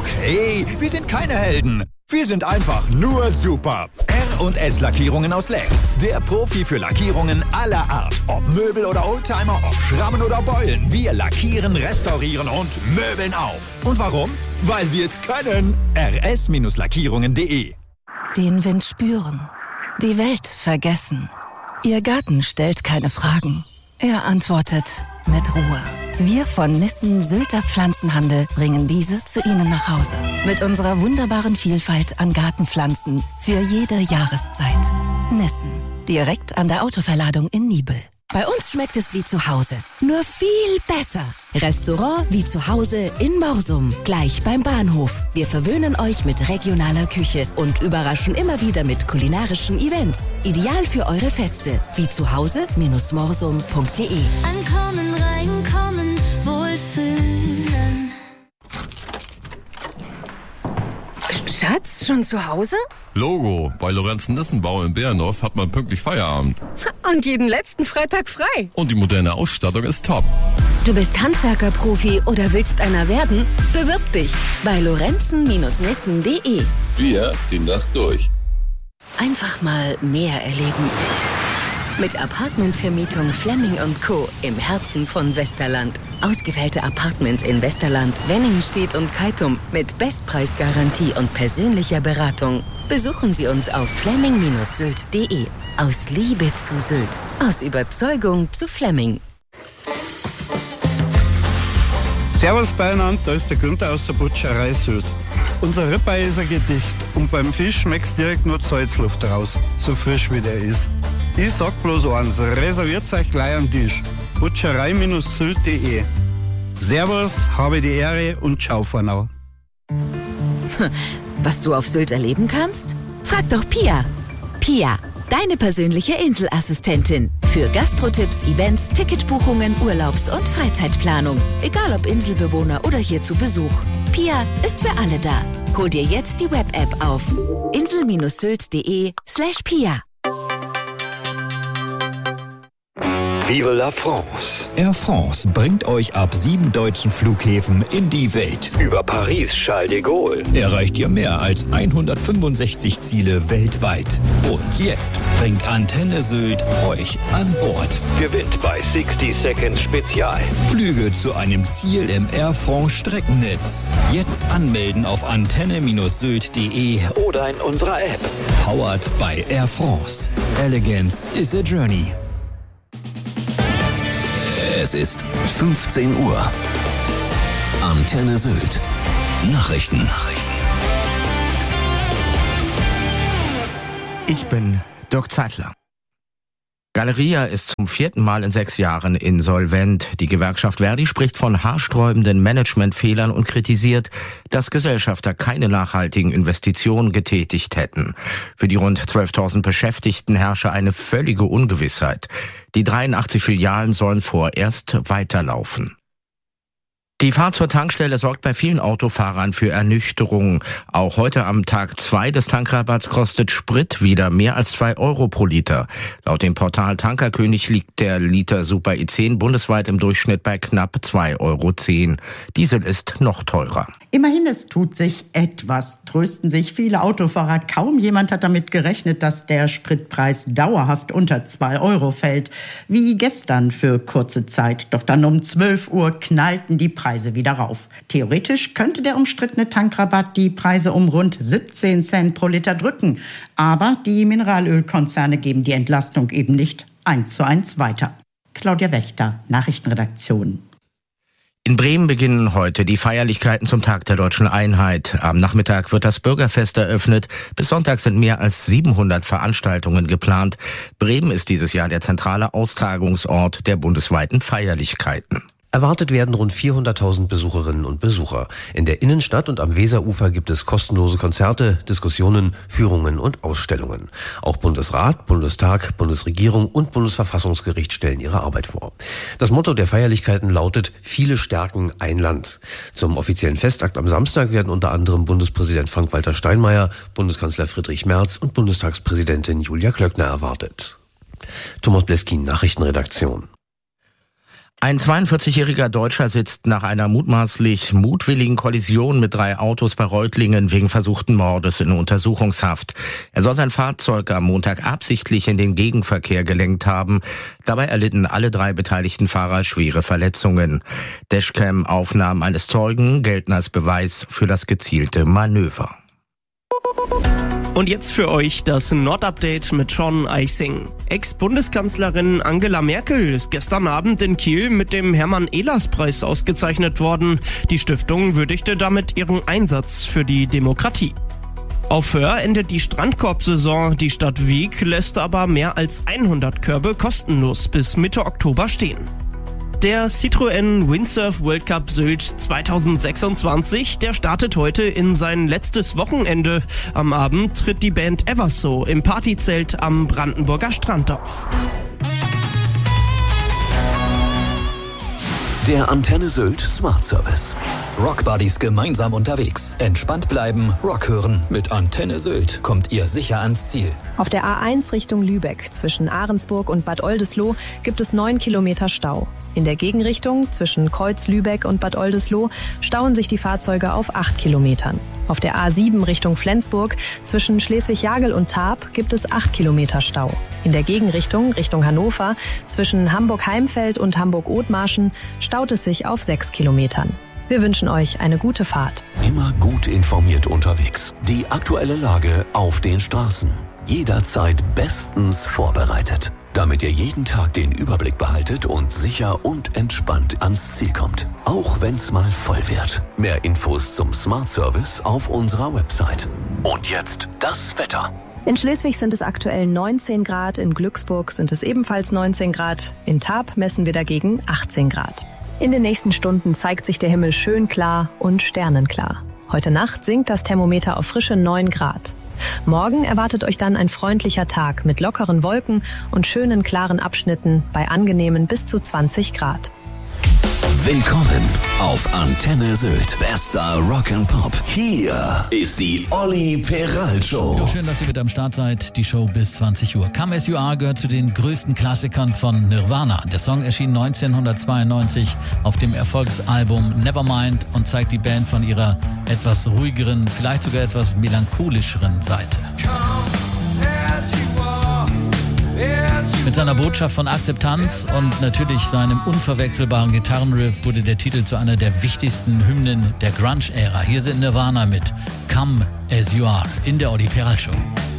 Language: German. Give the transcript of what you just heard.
Okay, wir sind keine Helden. Wir sind einfach nur super. R&S Lackierungen aus Leck. Der Profi für Lackierungen aller Art. Ob Möbel oder Oldtimer, ob Schrammen oder Beulen. Wir lackieren, restaurieren und möbeln auf. Und warum? Weil wir es können. rs-lackierungen.de. Den Wind spüren. Die Welt vergessen. Ihr Garten stellt keine Fragen. Er antwortet mit Ruhe. Wir von Nissen Sylter Pflanzenhandel bringen diese zu Ihnen nach Hause. Mit unserer wunderbaren Vielfalt an Gartenpflanzen für jede Jahreszeit. Nissen. Direkt an der Autoverladung in Niebel. Bei uns schmeckt es wie zu Hause, nur viel besser. Restaurant wie zu Hause in Morsum, gleich beim Bahnhof. Wir verwöhnen euch mit regionaler Küche und überraschen immer wieder mit kulinarischen Events. Ideal für eure Feste, wie zu Hause-morsum.de. Ankommen, reinkommen, wohlfühlen. Schatz, schon zu Hause? Logo, bei Lorenz Nissenbau in Behrendorf hat man pünktlich Feierabend. Und jeden letzten Freitag frei. Und die moderne Ausstattung ist top. Du bist Handwerker-Profi oder willst einer werden? Bewirb dich bei lorenzen-nissen.de. Wir ziehen das durch. Einfach mal mehr erleben. Mit Apartmentvermietung Flemming & Co. im Herzen von Westerland. Ausgewählte Apartments in Westerland, Wenningstedt und Keitum mit Bestpreisgarantie und persönlicher Beratung. Besuchen Sie uns auf flemming-sylt.de. Aus Liebe zu Sylt. Aus Überzeugung zu Flemming. Servus beieinander, da ist der Günther aus der Butcherei Sylt. Unser Rüppei ist ein Gedicht und beim Fisch schmeckt's direkt nur die Salzluft raus, so frisch wie der ist. Ich sag bloß eins, reserviert euch gleich am Tisch. Butcherei-sylt.de. Servus, habe die Ehre und ciao for now. Was du auf Sylt erleben kannst? Frag doch Pia. Pia, deine persönliche Inselassistentin. Für Gastrotipps, Events, Ticketbuchungen, Urlaubs- und Freizeitplanung. Egal ob Inselbewohner oder hier zu Besuch. Pia ist für alle da. Hol dir jetzt die Web-App auf insel-sylt.de/Pia. Vive la France! Air France bringt euch ab 7 deutschen Flughäfen in die Welt. Über Paris, Charles de Gaulle. Erreicht ihr mehr als 165 Ziele weltweit. Und jetzt bringt Antenne Sylt euch an Bord. Gewinnt bei 60 Seconds Spezial. Flüge zu einem Ziel im Air France Streckennetz. Jetzt anmelden auf antenne-sylt.de Oder in unserer App. Powered by Air France. Elegance is a journey. Es ist 15 Uhr. Antenne Sylt. Nachrichten. Ich bin Dirk Zeitler. Galeria ist zum 4. Mal in 6 Jahren insolvent. Die Gewerkschaft Verdi spricht von haarsträubenden Managementfehlern und kritisiert, dass Gesellschafter keine nachhaltigen Investitionen getätigt hätten. Für die rund 12.000 Beschäftigten herrsche eine völlige Ungewissheit. Die 83 Filialen sollen vorerst weiterlaufen. Die Fahrt zur Tankstelle sorgt bei vielen Autofahrern für Ernüchterung. Auch heute am Tag 2 des Tankrabatts kostet Sprit wieder mehr als 2 Euro pro Liter. Laut dem Portal Tankerkönig liegt der Liter Super E10 bundesweit im Durchschnitt bei knapp 2,10 Euro. Diesel ist noch teurer. Immerhin, es tut sich etwas, trösten sich viele Autofahrer. Kaum jemand hat damit gerechnet, dass der Spritpreis dauerhaft unter 2 Euro fällt. Wie gestern für kurze Zeit. Doch dann um 12 Uhr knallten die Preise wieder rauf. Theoretisch könnte der umstrittene Tankrabatt die Preise um rund 17 Cent pro Liter drücken. Aber die Mineralölkonzerne geben die Entlastung eben nicht 1:1 weiter. Claudia Wächter, Nachrichtenredaktion. In Bremen beginnen heute die Feierlichkeiten zum Tag der Deutschen Einheit. Am Nachmittag wird das Bürgerfest eröffnet. Bis Sonntag sind mehr als 700 Veranstaltungen geplant. Bremen ist dieses Jahr der zentrale Austragungsort der bundesweiten Feierlichkeiten. Erwartet werden rund 400.000 Besucherinnen und Besucher. In der Innenstadt und am Weserufer gibt es kostenlose Konzerte, Diskussionen, Führungen und Ausstellungen. Auch Bundesrat, Bundestag, Bundesregierung und Bundesverfassungsgericht stellen ihre Arbeit vor. Das Motto der Feierlichkeiten lautet: Viele stärken ein Land. Zum offiziellen Festakt am Samstag werden unter anderem Bundespräsident Frank-Walter Steinmeier, Bundeskanzler Friedrich Merz und Bundestagspräsidentin Julia Klöckner erwartet. Thomas Bleskin, Nachrichtenredaktion. Ein 42-jähriger Deutscher sitzt nach einer mutmaßlich mutwilligen Kollision mit 3 Autos bei Reutlingen wegen versuchten Mordes in Untersuchungshaft. Er soll sein Fahrzeug am Montag absichtlich in den Gegenverkehr gelenkt haben. Dabei erlitten alle 3 beteiligten Fahrer schwere Verletzungen. Dashcam-Aufnahmen eines Zeugen gelten als Beweis für das gezielte Manöver. Und jetzt für euch das Nord-Update mit Sean Eising. Ex-Bundeskanzlerin Angela Merkel ist gestern Abend in Kiel mit dem Hermann-Ehlers-Preis ausgezeichnet worden. Die Stiftung würdigte damit ihren Einsatz für die Demokratie. Auf Föhr endet die Strandkorb-Saison. Die Stadt Wiek lässt aber mehr als 100 Körbe kostenlos bis Mitte Oktober stehen. Der Citroën Windsurf World Cup Sylt 2026, der startet heute in sein letztes Wochenende. Am Abend tritt die Band Everso im Partyzelt am Brandenburger Strand auf. Der Antenne Sylt Smart Service. Rockbuddies gemeinsam unterwegs. Entspannt bleiben, Rock hören. Mit Antenne Sylt kommt ihr sicher ans Ziel. Auf der A1 Richtung Lübeck zwischen Ahrensburg und Bad Oldesloe gibt es 9 Kilometer Stau. In der Gegenrichtung zwischen Kreuz Lübeck und Bad Oldesloe stauen sich die Fahrzeuge auf 8 Kilometern. Auf der A7 Richtung Flensburg zwischen Schleswig-Jagel und Tarp gibt es 8 Kilometer Stau. In der Gegenrichtung Richtung Hannover zwischen Hamburg-Heimfeld und Hamburg-Othmarschen staut es sich auf 6 Kilometern. Wir wünschen euch eine gute Fahrt. Immer gut informiert unterwegs. Die aktuelle Lage auf den Straßen. Jederzeit bestens vorbereitet, damit ihr jeden Tag den Überblick behaltet und sicher und entspannt ans Ziel kommt. Auch wenn's mal voll wird. Mehr Infos zum Smart Service auf unserer Website. Und jetzt das Wetter. In Schleswig sind es aktuell 19 Grad, in Glücksburg sind es ebenfalls 19 Grad, in Tarp messen wir dagegen 18 Grad. In den nächsten Stunden zeigt sich der Himmel schön klar und sternenklar. Heute Nacht sinkt das Thermometer auf frische 9 Grad. Morgen erwartet euch dann ein freundlicher Tag mit lockeren Wolken und schönen klaren Abschnitten bei angenehmen bis zu 20 Grad. Willkommen auf Antenne Sylt. Bester Rock'n'Pop. Hier ist die Olli Peral Show. Jo, schön, dass ihr mit am Start seid. Die Show bis 20 Uhr. Come As You Are gehört zu den größten Klassikern von Nirvana. Der Song erschien 1992 auf dem Erfolgsalbum Nevermind und zeigt die Band von ihrer etwas ruhigeren, vielleicht sogar etwas melancholischeren Seite. Mit seiner Botschaft von Akzeptanz und natürlich seinem unverwechselbaren Gitarrenriff wurde der Titel zu einer der wichtigsten Hymnen der Grunge-Ära. Hier sind Nirvana mit Come As You Are in der Olli Peral Show.